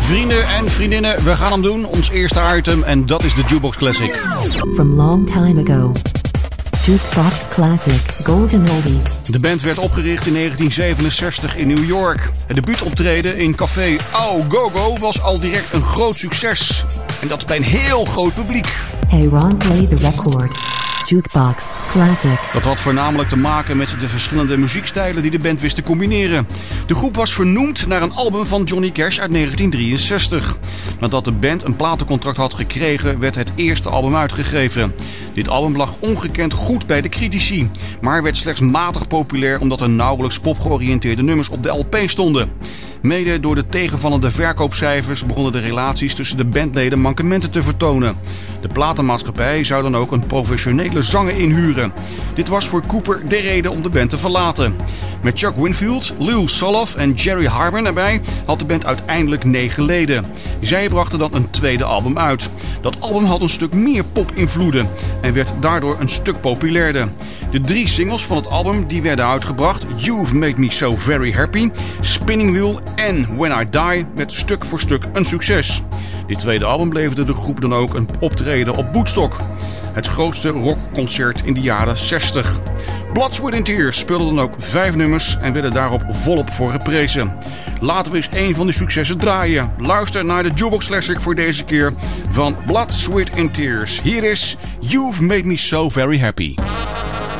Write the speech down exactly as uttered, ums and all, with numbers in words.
Vrienden en vriendinnen, we gaan hem doen. Ons eerste item en dat is de Jukebox Classic. From long time ago. Jukebox Classic Golden Oldie. De band werd opgericht in negentien zevenenzestig in New York. Het debuutoptreden in café Au Go Go was al direct een groot succes. En dat bij een heel groot publiek. Hey Ron, play the record. Jukebox Classic. Dat had voornamelijk te maken met de verschillende muziekstijlen die de band wist te combineren. De groep was vernoemd naar een album van Johnny Cash uit negentien drieënzestig. Nadat de band een platencontract had gekregen, werd het eerste album uitgegeven. Dit album lag ongekend goed bij de critici, maar werd slechts matig populair omdat er nauwelijks popgeoriënteerde nummers op de L P stonden. Mede door de tegenvallende verkoopcijfers begonnen de relaties tussen de bandleden mankementen te vertonen. De platenmaatschappij zou dan ook een professionele zanger inhuren. Dit was voor Cooper de reden om de band te verlaten. Met Chuck Winfield, Lou Soloff en Jerry Harmon erbij had de band uiteindelijk negen leden. Zij brachten dan een tweede album uit. Dat album had een stuk meer pop-invloeden en werd daardoor een stuk populairder. De drie singles van het album die werden uitgebracht, You've Made Me So Very Happy, Spinning Wheel en When I Die, werd stuk voor stuk een succes. Dit tweede album leverde de groep dan ook een optreden op Woodstock, het grootste rockconcert in de jaren zestig. Blood, Sweat and Tears speelde dan ook vijf nummers en werden daarop volop voor geprezen. Laten we eens een van die successen draaien. Luister naar de Jukebox Classic voor deze keer van Blood, Sweat and Tears. Hier is You've Made Me So Very Happy.